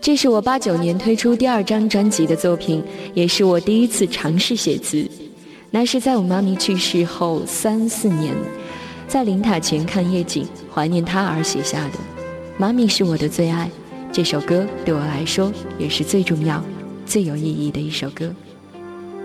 这是我89年推出第2张专辑的作品，也是我第一次尝试写词。那是在我妈咪去世后3、4年，在灵塔前看夜景，怀念她而写下的。妈咪是我的最爱，这首歌对我来说也是最重要、最有意义的一首歌。